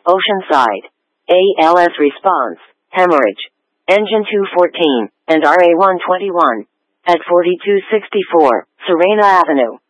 Oceanside. ALS response, hemorrhage. Engine 214, and RA121. At 4264, Serena Avenue.